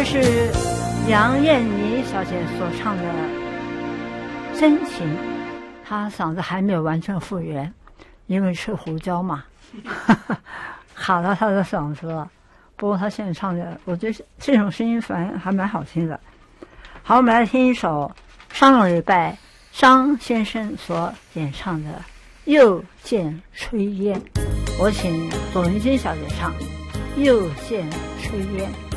是杨燕妮小姐所唱的《真情》，她嗓子还没有完全复原，因为吃胡椒嘛，卡到她的嗓子了。不过她现在唱的，我觉得这种声音反正还蛮好听的。好，我们来听一首上个礼拜张先生所演唱的《又见炊烟》，我请左文君小姐唱《又见炊烟》。